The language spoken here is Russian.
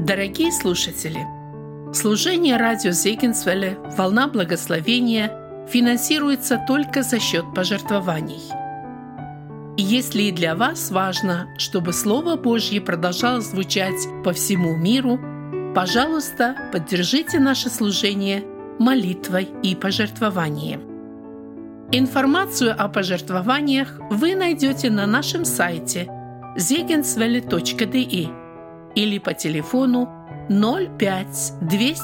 Дорогие слушатели, служение радио Зегенсвелле «Волна благословения» финансируется только за счет пожертвований. И если и для вас важно, чтобы Слово Божье продолжало звучать по всему миру, пожалуйста, поддержите наше служение молитвой и пожертвованием. Информацию о пожертвованиях вы найдете на нашем сайте zegensvelle.de или по телефону 05